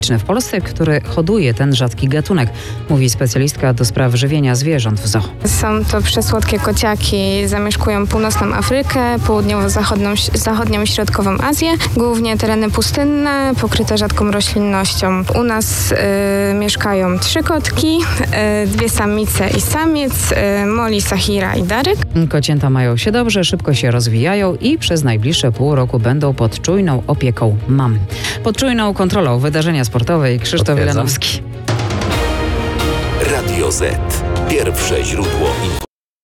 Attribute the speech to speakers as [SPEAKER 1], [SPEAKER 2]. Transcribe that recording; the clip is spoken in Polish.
[SPEAKER 1] w Polsce, który hoduje ten rzadki gatunek, mówi specjalistka do spraw żywienia zwierząt w zoo.
[SPEAKER 2] Są to przesłodkie kociaki, zamieszkują północną Afrykę, południowo-zachodnią i środkową Azję, głównie tereny pustynne, pokryte rzadką roślinnością. U nas mieszkają 3 kotki, 2 samice i samiec, Molly, Sahira i Daryk.
[SPEAKER 1] Kocięta mają się dobrze, szybko się rozwijają i przez najbliższe pół roku będą pod czujną opieką mam. Pod czujną kontrolą wydarzenia sportowe Krzysztof Wilanowski.
[SPEAKER 3] Radio Z. Pierwsze źródło informacji.